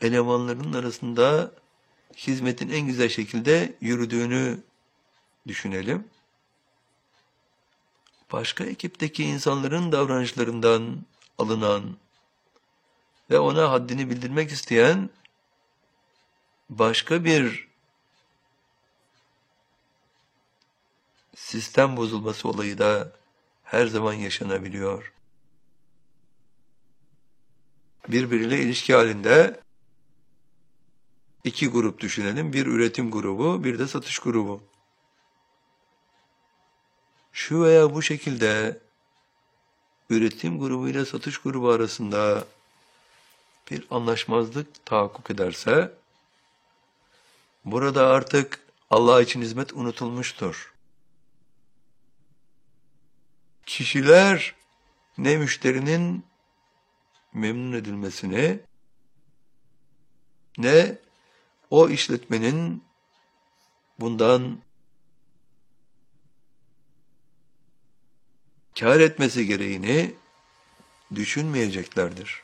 elemanların arasında hizmetin en güzel şekilde yürüdüğünü düşünelim. Başka ekipteki insanların davranışlarından alınan ve ona haddini bildirmek isteyen başka bir sistem bozulması olayı da her zaman yaşanabiliyor. Birbiriyle ilişki halinde iki grup düşünelim. Bir üretim grubu, bir de satış grubu. Şu veya bu şekilde üretim grubu ile satış grubu arasında bir anlaşmazlık tahakkuk ederse, burada artık Allah için hizmet unutulmuştur. Kişiler ne müşterinin memnun edilmesini, ne o işletmenin bundan kâr etmesi gereğini düşünmeyeceklerdir.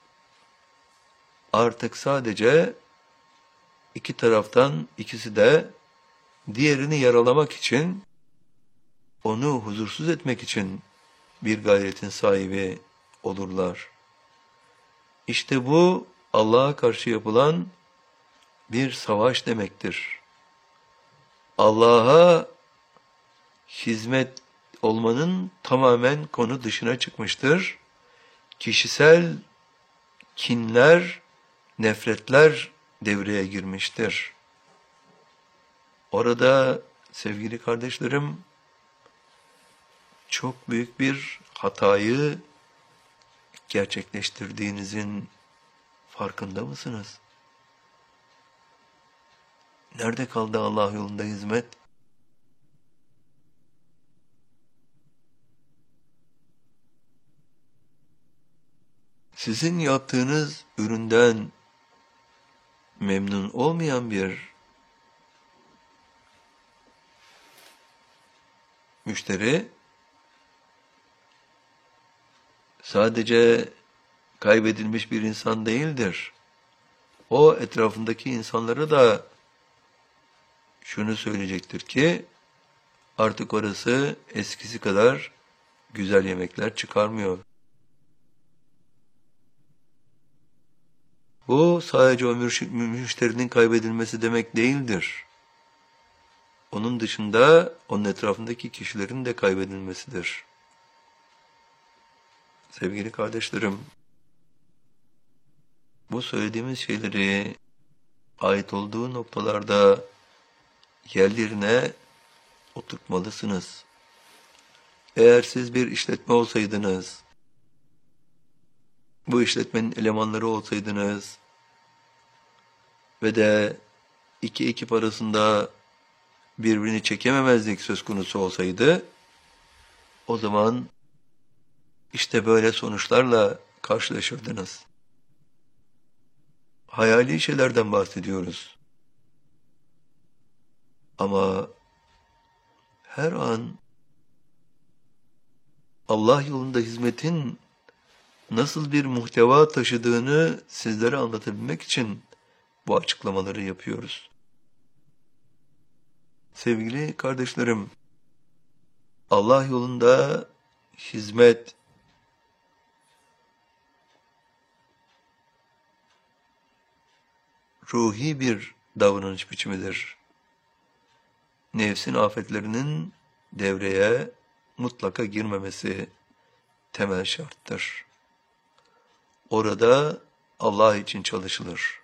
Artık sadece iki taraftan ikisi de diğerini yaralamak için, onu huzursuz etmek için bir gayretin sahibi olurlar. İşte bu Allah'a karşı yapılan bir savaş demektir. Allah'a hizmet olmanın tamamen konu dışına çıkmıştır. Kişisel kinler, nefretler devreye girmiştir. Orada sevgili kardeşlerim, çok büyük bir hatayı gerçekleştirdiğinizin farkında mısınız? Nerede kaldı Allah yolunda hizmet? Sizin yaptığınız üründen memnun olmayan bir müşteri sadece kaybedilmiş bir insan değildir. O etrafındaki insanlara da şunu söyleyecektir ki artık orası eskisi kadar güzel yemekler çıkarmıyor. Bu sadece o müşterinin kaybedilmesi demek değildir. Onun dışında onun etrafındaki kişilerin de kaybedilmesidir. Sevgili kardeşlerim, bu söylediğimiz şeyleri ait olduğu noktalarda yerlerine oturtmalısınız. Eğer siz bir işletme olsaydınız, bu işletmenin elemanları olsaydınız ve de iki ekip arasında birbirini çekememezlik söz konusu olsaydı, o zaman işte böyle sonuçlarla karşılaşırdınız. Hayali şeylerden bahsediyoruz. Ama her an Allah yolunda hizmetin nasıl bir muhteva taşıdığını sizlere anlatabilmek için bu açıklamaları yapıyoruz. Sevgili kardeşlerim, Allah yolunda hizmet ruhi bir davranış biçimidir. Nefsin afetlerinin devreye mutlaka girmemesi temel şarttır. Orada Allah için çalışılır.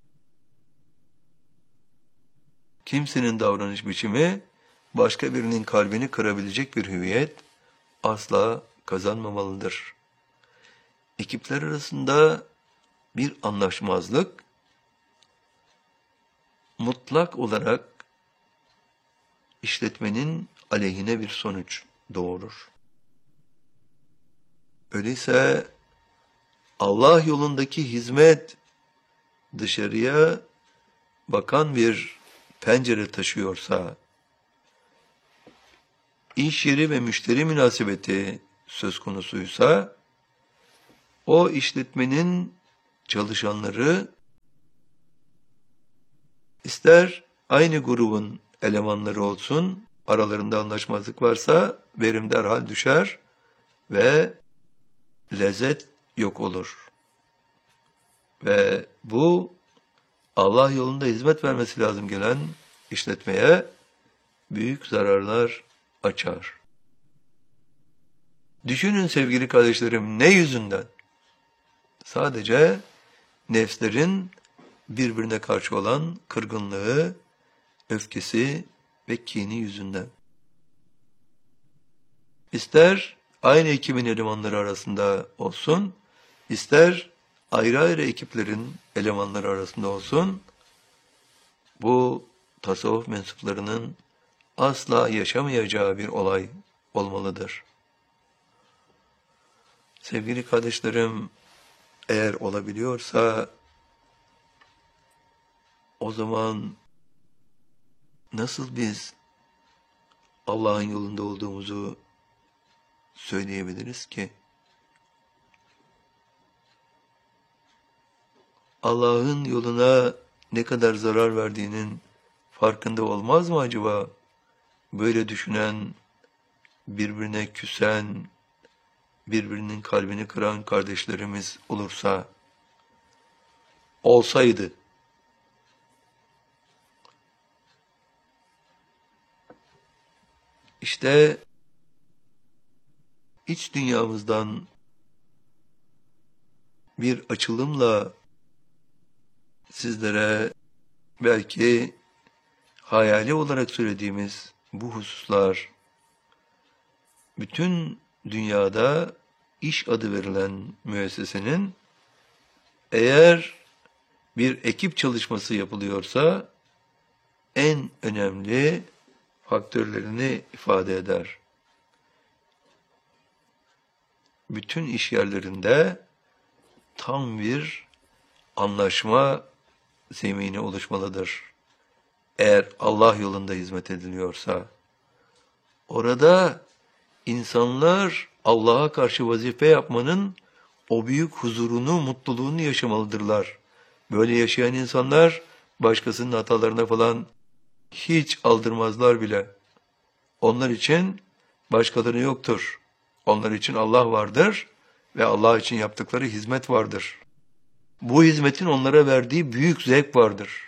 Kimsenin davranış biçimi başka birinin kalbini kırabilecek bir hüviyet asla kazanmamalıdır. Ekipler arasında bir anlaşmazlık mutlak olarak işletmenin aleyhine bir sonuç doğurur. Öyleyse Allah yolundaki hizmet dışarıya bakan bir pencere taşıyorsa, iş yeri ve müşteri münasebeti söz konusuysa, o işletmenin çalışanları İster aynı grubun elemanları olsun, aralarında anlaşmazlık varsa verim derhal düşer ve lezzet yok olur. Ve bu Allah yolunda hizmet vermesi lazım gelen işletmeye büyük zararlar açar. Düşünün sevgili kardeşlerim, ne yüzünden? Sadece nefslerin birbirine karşı olan kırgınlığı, öfkesi ve kini yüzünden. İster aynı ekibin elemanları arasında olsun, ister ayrı ayrı ekiplerin elemanları arasında olsun, bu tasavvuf mensuplarının asla yaşamayacağı bir olay olmalıdır. Sevgili kardeşlerim, eğer olabiliyorsa o zaman nasıl biz Allah'ın yolunda olduğumuzu söyleyebiliriz ki? Allah'ın yoluna ne kadar zarar verdiğinin farkında olmaz mı acaba? Böyle düşünen, birbirine küsen, birbirinin kalbini kıran kardeşlerimiz olsaydı, işte iç dünyamızdan bir açılımla sizlere belki hayali olarak söylediğimiz bu hususlar bütün dünyada iş adı verilen müessesenin eğer bir ekip çalışması yapılıyorsa en önemli faktörlerini ifade eder. Bütün iş yerlerinde tam bir anlaşma zemini oluşmalıdır. Eğer Allah yolunda hizmet ediliyorsa, orada insanlar Allah'a karşı vazife yapmanın o büyük huzurunu, mutluluğunu yaşamalıdırlar. Böyle yaşayan insanlar başkasının hatalarına falan hiç aldırmazlar bile. Onlar için başkaları yoktur. Onlar için Allah vardır ve Allah için yaptıkları hizmet vardır. Bu hizmetin onlara verdiği büyük zevk vardır.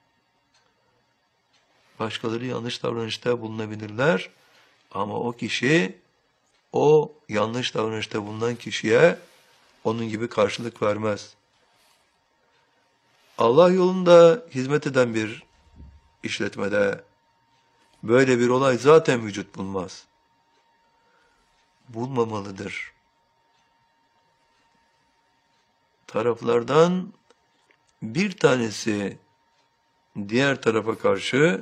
Başkaları yanlış davranışta bulunabilirler ama o kişi, o yanlış davranışta bulunan kişiye onun gibi karşılık vermez. Allah yolunda hizmet eden bir işletmede böyle bir olay zaten vücut bulmaz. Bulmamalıdır. Taraflardan bir tanesi diğer tarafa karşı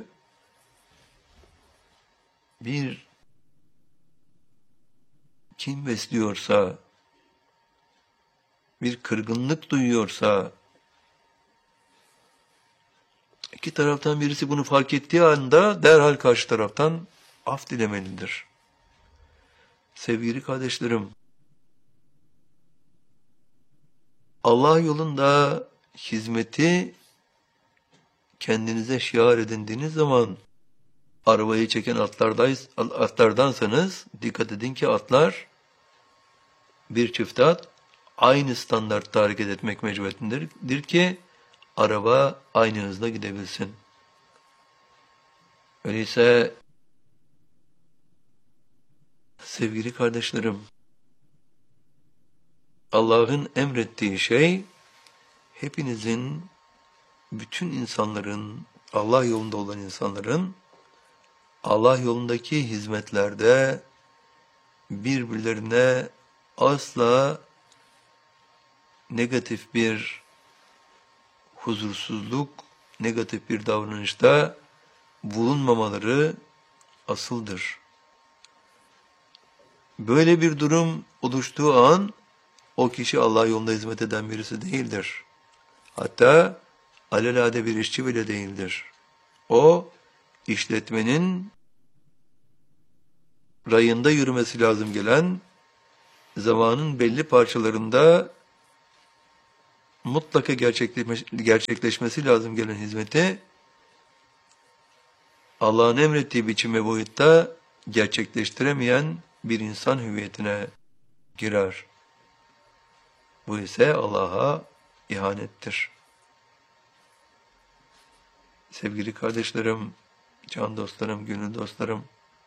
bir kin besliyorsa, bir kırgınlık duyuyorsa, iki taraftan birisi bunu fark ettiği anda derhal karşı taraftan af dilemelidir. Sevgili kardeşlerim, Allah yolunda hizmeti kendinize şiar edindiğiniz zaman arabayı çeken atlardansanız dikkat edin ki atlar bir çift at aynı standartta hareket etmek mecburiyetindedir ki araba aynı hızla gidebilsin. Öyleyse sevgili kardeşlerim, Allah'ın emrettiği şey hepinizin, bütün insanların, Allah yolunda olan insanların Allah yolundaki hizmetlerde birbirlerine asla negatif bir huzursuzluk, negatif bir davranışta bulunmamaları asıldır. Böyle bir durum oluştuğu an o kişi Allah yolunda hizmet eden birisi değildir. Hatta alelade bir işçi bile değildir. O işletmenin rayında yürümesi lazım gelen, zamanın belli parçalarında mutlaka gerçekleşmesi lazım gelen hizmeti Allah'ın emrettiği biçim ve boyutta gerçekleştiremeyen bir insan hüviyetine girer. Bu ise Allah'a ihanettir. Sevgili kardeşlerim, can dostlarım, gönül dostlarım,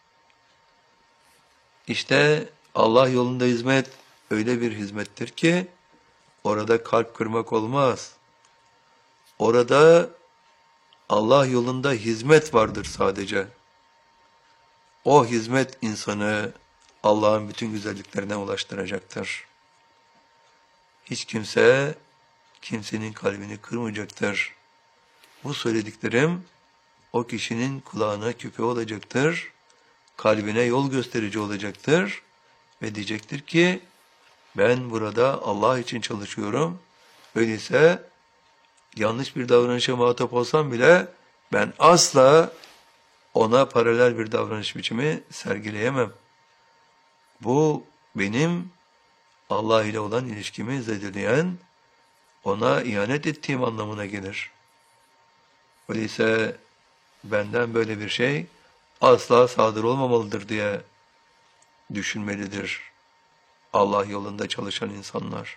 İşte Allah yolunda hizmet öyle bir hizmettir ki orada kalp kırmak olmaz. Orada Allah yolunda hizmet vardır sadece. O hizmet insanı Allah'ın bütün güzelliklerine ulaştıracaktır. Hiç kimse kimsenin kalbini kırmayacaktır. Bu söylediklerim o kişinin kulağına küpe olacaktır, kalbine yol gösterici olacaktır ve diyecektir ki ben burada Allah için çalışıyorum. Öyleyse yanlış bir davranışa muhatap olsam bile ben asla ona paralel bir davranış biçimi sergileyemem. Bu benim Allah ile olan ilişkimi zedeleyen, ona ihanet ettiğim anlamına gelir. Öyleyse benden böyle bir şey asla sadır olmamalıdır diye düşünmelidir Allah yolunda çalışan insanlar.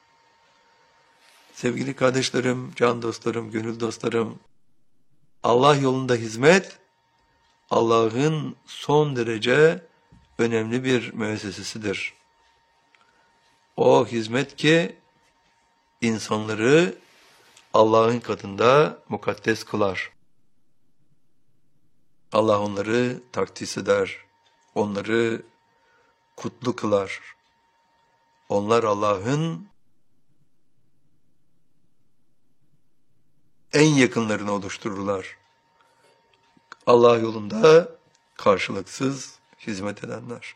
Sevgili kardeşlerim, can dostlarım, gönül dostlarım, Allah yolunda hizmet, Allah'ın son derece önemli bir müessesesidir. O hizmet ki insanları Allah'ın katında mukaddes kılar. Allah onları takdis eder, onları kutlu kılar. Onlar Allah'ın en yakınlarını oluştururlar. Allah yolunda karşılıksız hizmet edenler.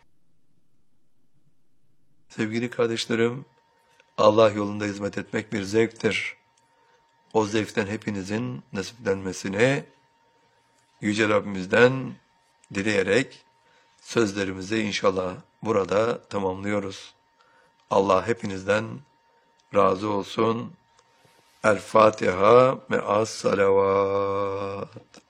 Sevgili kardeşlerim, Allah yolunda hizmet etmek bir zevktir. O zevkten hepinizin nasiplenmesini Yüce Rabbimizden dileyerek sözlerimizi inşallah burada tamamlıyoruz. Allah hepinizden razı olsun. El Fatiha me'as salavat.